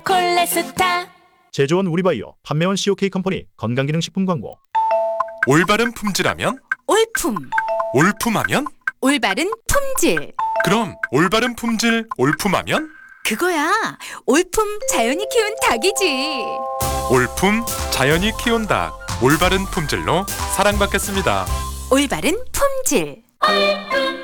콜레스타. 제조원 우리바이오, 판매원 COK 컴퍼니 건강기능식품 광고. 올바른 품질하면? 올품. 올품하면? 올바른 품질. 그럼 올바른 품질 올품하면? 그거야. 올품 자연이 키운 닭이지. 올품 자연이 키운 닭. 올바른 품질로 사랑받겠습니다. 올바른 품질.